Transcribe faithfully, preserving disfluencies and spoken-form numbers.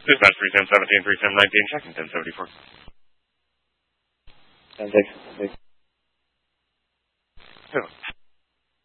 Dispatch three ten seventeen, three ten nineteen, checking ten seventy-four. ten six.